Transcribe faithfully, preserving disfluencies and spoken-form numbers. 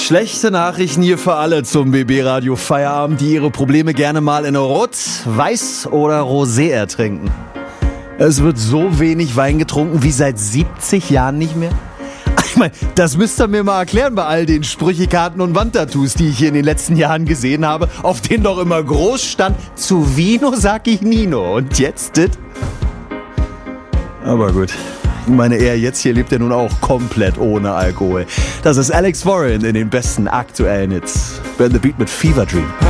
Schlechte Nachrichten hier für alle zum B B-Radio Feierabend, die ihre Probleme gerne mal in Rot, Weiß oder Rosé ertrinken. Es wird so wenig Wein getrunken wie seit siebzig Jahren nicht mehr. Ich meine, das müsst ihr mir mal erklären bei all den Sprüchekarten und Wandtattoos, die ich hier in den letzten Jahren gesehen habe, auf denen doch immer groß stand, zu Vino sag ich Nino. Und jetzt dit? Aber gut. Meine er jetzt hier lebt ja nun auch komplett ohne Alkohol. Das ist Alex Warren in den besten aktuellen Hits. Burn the Beat mit Fever Dream.